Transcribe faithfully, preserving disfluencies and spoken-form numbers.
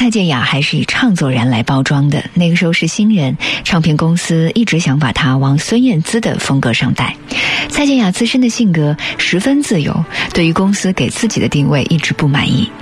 蔡健雅还是以唱作人来包装的，那个时候是新人，唱片公司一直想把她往孙燕姿的风格上带。蔡健雅自身的性格十分自由，对于公司给自己的定位一直不满意，